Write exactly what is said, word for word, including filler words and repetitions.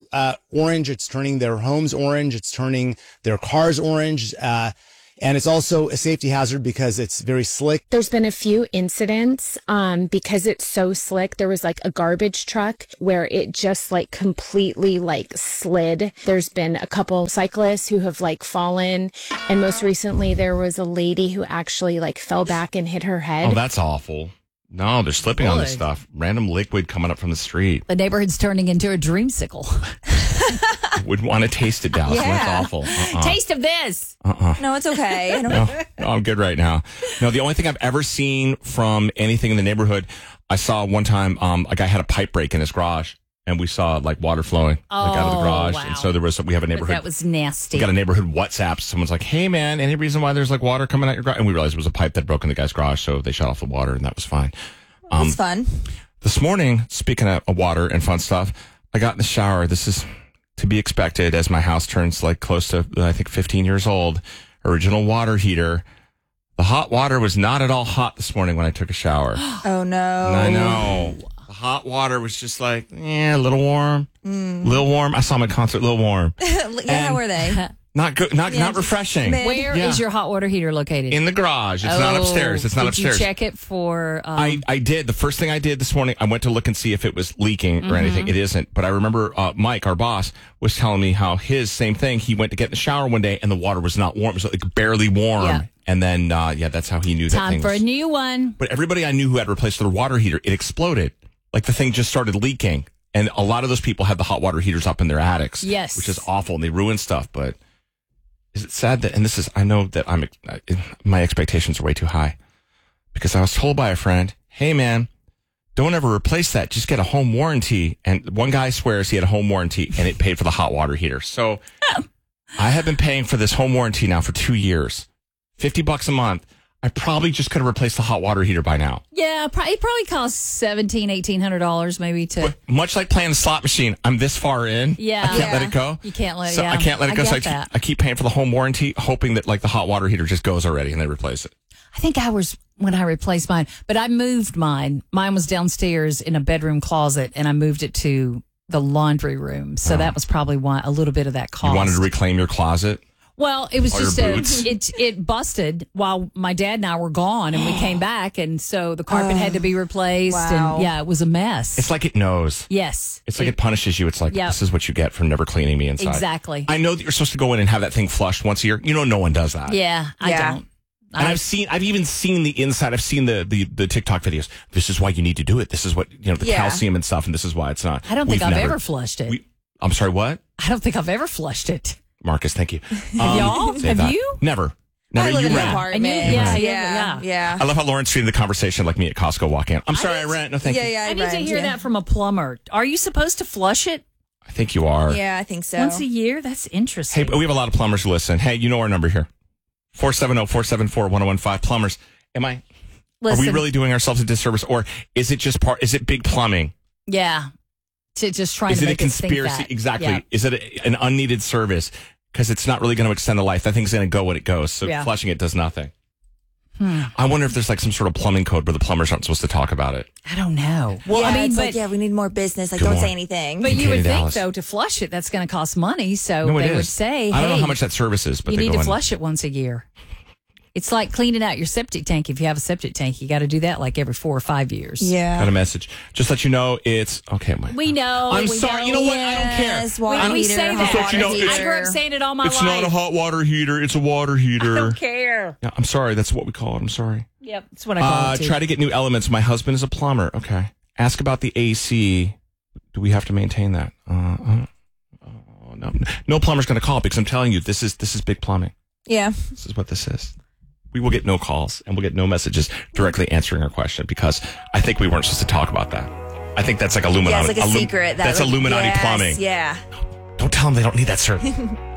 uh, orange. It's turning their homes orange. It's turning their cars orange. Uh, And it's also a safety hazard because it's very slick. There's been a few incidents um, because it's so slick. There was like a garbage truck where it just like completely like slid. There's been a couple cyclists who have like fallen. And most recently there was a lady who actually like fell back and hit her head. Oh, that's awful. No, they're slipping Good. on this stuff. Random liquid coming up from the street. The neighborhood's turning into a dreamsicle. Would want to taste it, Dallas. Yeah. That's awful. Uh-uh. Taste of this. Uh-uh. No, it's okay. I don't No, no, I'm good right now. No, the only thing I've ever seen from anything in the neighborhood, I saw one time um, a guy had a pipe break in his garage, and we saw like water flowing like out of the Oh, garage. wow. And so there was we have a But neighborhood. that was nasty. We got a neighborhood WhatsApp. Someone's like, "Hey, man, any reason why there's like water coming out your garage?" And we realized it was a pipe that broke in the guy's garage, so they shut off the water, and that was fine. Um, It's fun. This morning, speaking of water and fun stuff, I got in the shower. This is to be expected as my house turns like close to, I think, fifteen years old. Original water heater. The hot water was not at all hot this morning when I took a shower. Oh, no. I know. The hot water was just like, yeah, a little warm. A little warm. I saw my concert, a little warm. yeah, And- how were they? Not good, not, Yeah, not just refreshing. mid. Where is Yeah. your hot water heater located? In the garage. It's not Oh, upstairs. It's not did upstairs. Did you check it for... Um, I, I did. The first thing I did this morning, I went to look and see if it was leaking or anything. It isn't. But I remember uh, Mike, our boss, was telling me how his same thing. He went to get in the shower one day and the water was not warm. It was like barely warm. Yeah. And then, uh, yeah, that's how he knew that time thing for was. a new one. But everybody I knew who had replaced their water heater, it exploded. Like the thing just started leaking. And a lot of those people had the hot water heaters up in their attics. Yes. Which is awful. And they ruin stuff. But is it sad that, and this is, I know that I'm, my expectations are way too high. Because I was told by a friend, hey man, don't ever replace that. Just get a home warranty. And one guy swears he had a home warranty and it paid for the hot water heater. So I have been paying for this home warranty now for two years. fifty bucks a month. I probably just could have replaced the hot water heater by now. Yeah, pro- it probably costs seventeen, eighteen hundred dollars maybe to. But much like playing the slot machine, I'm this far in. Yeah. I can't Yeah. let it go. You can't let it. So yeah. I can't let it I go. So I get keep, that. I keep paying for the home warranty, hoping that like the hot water heater just goes already and they replace it. I think I was when I replaced mine, but I moved mine. Mine was downstairs in a bedroom closet, and I moved it to the laundry room. So that was probably why a little bit of that cost. You wanted to reclaim your closet? Well, it was All your just a, boots. it it busted while my dad and I were gone, and we came back, and so the carpet had to be replaced, wow. and yeah, it was a mess. It's like it knows. yes, It's like it punishes you. It's like, Yep. this is what you get for never cleaning me inside. exactly. I know that you're supposed to go in and have that thing flushed once a year. You know, no one does that. yeah, I Yeah. don't. And I- I've seen, I've even seen the inside. I've seen the, the, the TikTok videos. This is why you need to do it. This is what, you know, the Yeah. calcium and stuff. And this is why it's not. I don't think We've I've never- ever flushed it. We, I'm sorry, what? I don't think I've ever flushed it. Marcus, thank you. Have y'all? save Have that. you? Never. Never. I live You in an rent. apartment. And you- yeah, yeah, yeah, yeah, yeah. I love how Lauren's treating the conversation like me at Costco walking in. I'm sorry, I, need- rent. No, thank Yeah, you. yeah, I need to rent, hear yeah. that from a plumber. Are you supposed to flush it I think you are. Yeah, I think so. once a year? That's Hey, interesting. but we have a lot of plumbers who listen. Hey, you know our number here. four seven zero, four seven four, one zero one five. Plumbers. Am I, Listen, are we really doing ourselves a disservice, or is it just part, is it big plumbing? Yeah. To just trying Is to it a make us think conspiracy? that. Exactly. Yeah. Is it a, an unneeded service? Because it's not really going to extend the life. That thing's going to go when it goes. So Yeah. flushing it does nothing. Hmm. I wonder if there's like some sort of plumbing code where the plumbers aren't supposed to talk about it. I don't know. Well, yeah, I mean, it's but, like, yeah, we need more business. Like, Good don't morning. say anything. but you Okay, would think, Dallas. though, to flush it, that's going to cost money. So No, it they is. would say, I don't know hey, how much that service is, but you they need go to in. flush it once a year. It's like cleaning out your septic tank. If you have a septic tank, you got to do that like every four or five years. yeah. Got a message. Just let you know it's okay. My, We know. I'm we sorry. Know. You know what? I don't care. Yes, water We- we heater, say hot that. Just let you know, water it's- I grew up heater. saying it all my it's life. not a hot water heater. It's a water heater. I don't care. Yeah, I'm sorry. That's what we call it. I'm sorry. Yep, that's what I call Uh, it too. try to get new elements. My husband is a plumber. Okay. Ask about the A C. Do we have to maintain that? Uh, uh, oh, no, no plumber's going to call because I'm telling you, this is this is big plumbing. Yeah. This is what this is. We will get no calls and we'll get no messages directly answering our question because I think we weren't supposed to talk about that. I think that's like Illuminati. Yeah, it's like a Illum- secret. That that's like, Illuminati yes, plumbing. Yeah. Don't tell them they don't need that service.